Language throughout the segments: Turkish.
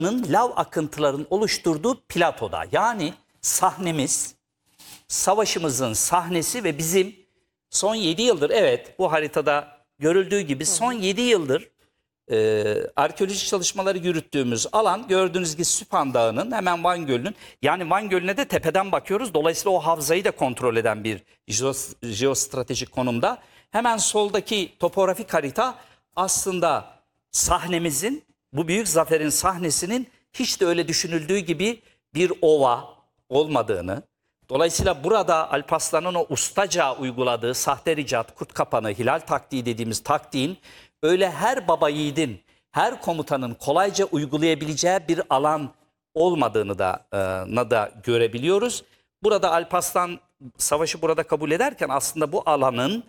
lav akıntılarının oluşturduğu platoda. Yani sahnemiz, savaşımızın sahnesi ve bizim son 7 yıldır, evet bu haritada görüldüğü gibi son 7 yıldır arkeolojik çalışmaları yürüttüğümüz alan, gördüğünüz gibi Süphan Dağı'nın hemen Van Gölü'nün, yani Van Gölü'ne de tepeden bakıyoruz. Dolayısıyla o havzayı da kontrol eden bir jeostratejik konumda. Hemen soldaki topografik harita aslında sahnemizin, bu büyük zaferin sahnesinin hiç de öyle düşünüldüğü gibi bir ova olmadığını, dolayısıyla burada Alparslan'ın o ustaca uyguladığı sahte ricat, kurt kapanı, hilal taktiği dediğimiz taktiğin öyle her baba yiğidin, her komutanın kolayca uygulayabileceği bir alan olmadığını da görebiliyoruz. Burada Alparslan savaşı burada kabul ederken aslında bu alanın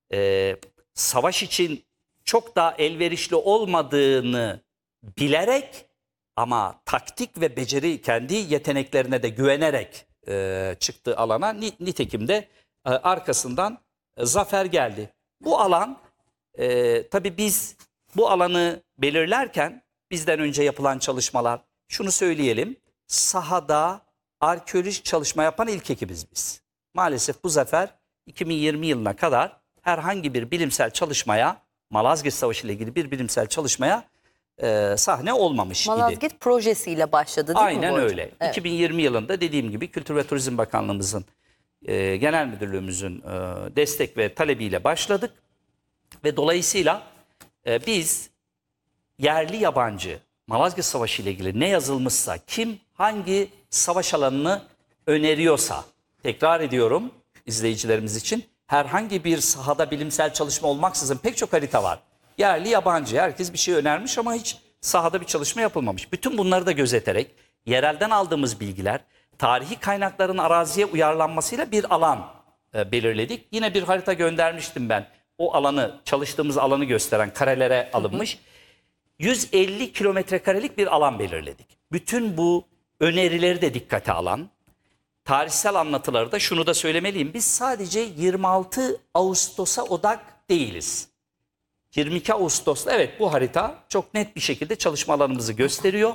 savaş için çok daha elverişli olmadığını bilerek ama taktik ve beceri, kendi yeteneklerine de güvenerek çıktığı alana, nitekim de arkasından zafer geldi. Bu alan tabii biz bu alanı belirlerken bizden önce yapılan çalışmalar, şunu söyleyelim, sahada arkeolojik çalışma yapan ilk ekibiz biz. Maalesef bu zafer 2020 yılına kadar herhangi bir bilimsel çalışmaya, Malazgirt Savaşı ile ilgili bir bilimsel çalışmaya sahne olmamış idi. Malazgirt projesiyle başladı değil mi? Aynen öyle. Evet. 2020 yılında dediğim gibi Kültür ve Turizm Bakanlığımızın, Genel Müdürlüğümüzün destek ve talebiyle başladık. Ve dolayısıyla biz yerli yabancı Malazgirt Savaşı ile ilgili ne yazılmışsa, kim hangi savaş alanını öneriyorsa, tekrar ediyorum izleyicilerimiz için, herhangi bir sahada bilimsel çalışma olmaksızın pek çok harita var. Yerli yabancı herkes bir şey önermiş ama hiç sahada bir çalışma yapılmamış. Bütün bunları da gözeterek yerelden aldığımız bilgiler, tarihi kaynakların araziye uyarlanmasıyla bir alan belirledik. Yine bir harita göndermiştim ben. O alanı, çalıştığımız alanı gösteren karelere alınmış. 150 kilometre karelik bir alan belirledik. Bütün bu önerileri de dikkate alan, tarihsel anlatıları da, şunu da söylemeliyim, biz sadece 26 Ağustos'a odak değiliz. 22 Ağustos'ta, evet bu harita çok net bir şekilde çalışma alanımızı gösteriyor.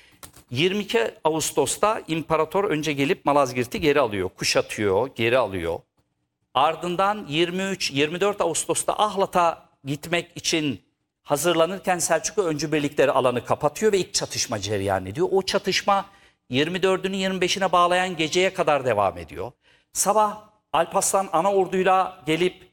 22 Ağustos'ta imparator önce gelip Malazgirt'i geri alıyor, kuşatıyor, geri alıyor. Ardından 23-24 Ağustos'ta Ahlat'a gitmek için hazırlanırken Selçuklu öncü birlikleri alanı kapatıyor ve ilk çatışma cereyan ediyor. O çatışma 24'ünü 25'ine bağlayan geceye kadar devam ediyor. Sabah Alparslan ana orduyla gelip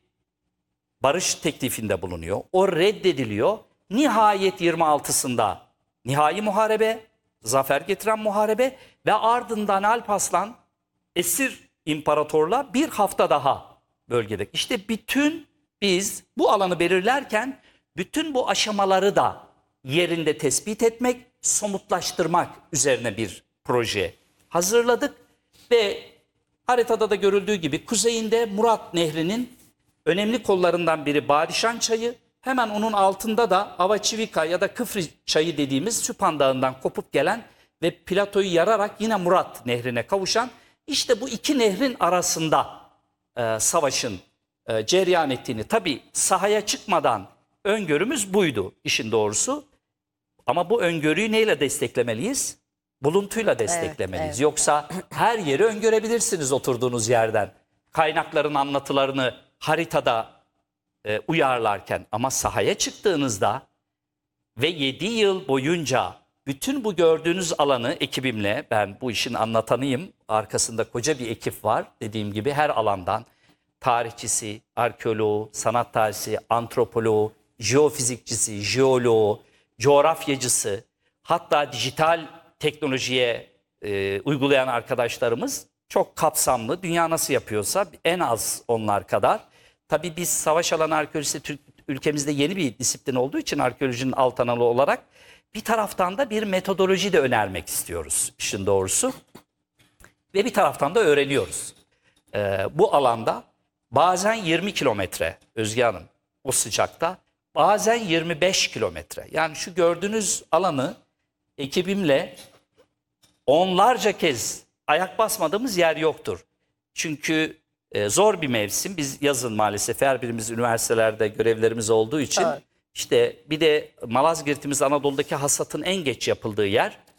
barış teklifinde bulunuyor. O reddediliyor. Nihayet 26'sında nihai muharebe, zafer getiren muharebe ve ardından Alparslan esir imparatorla bir hafta daha bölgede. İşte bütün biz bu alanı belirlerken bütün bu aşamaları da yerinde tespit etmek, somutlaştırmak üzerine bir proje hazırladık ve haritada da görüldüğü gibi kuzeyinde Murat Nehri'nin önemli kollarından biri Badişan Çayı, hemen onun altında da Avaçivika ya da Kıfri Çayı dediğimiz Süphan Dağı'ndan kopup gelen ve platoyu yararak yine Murat Nehri'ne kavuşan, işte bu iki nehrin arasında savaşın cereyan ettiğini, tabii sahaya çıkmadan öngörümüz buydu işin doğrusu. Ama bu öngörüyü neyle desteklemeliyiz? Buluntuyla desteklemeliyiz. Evet. Yoksa her yeri öngörebilirsiniz oturduğunuz yerden. Kaynakların anlatılarını haritada uyarlarken, ama sahaya çıktığınızda ve 7 yıl boyunca bütün bu gördüğünüz alanı ekibimle, ben bu işin anlatanıyım, arkasında koca bir ekip var dediğim gibi, her alandan tarihçisi, arkeoloğu, sanat tarihçisi, antropoloğu, jeofizikçisi, jeoloğu, coğrafyacısı, hatta dijital teknolojiye uygulayan arkadaşlarımız çok kapsamlı. Dünya nasıl yapıyorsa en az onlar kadar. Tabii biz savaş alanı arkeolojisi ülkemizde yeni bir disiplin olduğu için arkeolojinin alt analı olarak bir taraftan da bir metodoloji de önermek istiyoruz işin doğrusu. Ve bir taraftan da öğreniyoruz. Bu alanda bazen 20 kilometre Özge Hanım o sıcakta, bazen 25 kilometre. Yani şu gördüğünüz alanı ekibimle onlarca kez ayak basmadığımız yer yoktur. Çünkü zor bir mevsim. Biz yazın maalesef her birimiz üniversitelerde görevlerimiz olduğu için, evet, işte bir de Malazgirt'imiz Anadolu'daki hasatın en geç yapıldığı yer.